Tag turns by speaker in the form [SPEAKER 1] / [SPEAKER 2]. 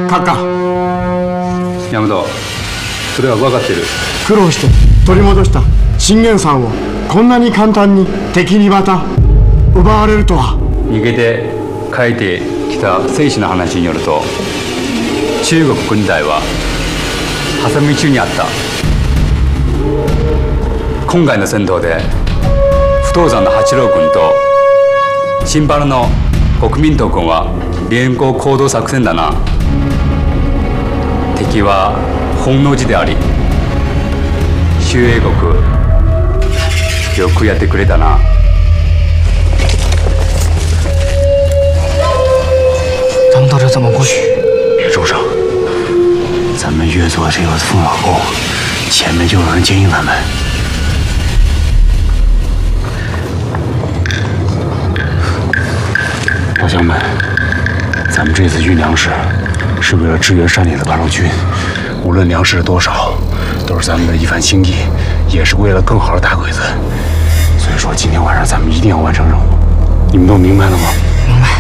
[SPEAKER 1] 閣下。
[SPEAKER 2] 大和、それは分かってる。
[SPEAKER 1] 苦労して取り戻した信玄山をこんなに簡単に敵にまた奪われるとは。
[SPEAKER 2] 逃げて帰ってきた兵士の話によると、中国軍隊は挟み撃ちにあった。今回の戦闘で不動山の八郎軍と新原の国民党軍は連合行動作戦だな。敵は本能寺であり、周英国よくやってくれたな。
[SPEAKER 3] 咱们到这怎么过去？
[SPEAKER 4] 别住手！咱们越过这个风马沟，前面就有人接应咱们。老乡们，咱们这次运粮食是为了支援山里的八路军，无论粮食多少，都是咱们的一番心意，也是为了更好的打鬼子。所以说，今天晚上咱们一定要完成任务，你们都明白了吗？
[SPEAKER 3] 明白。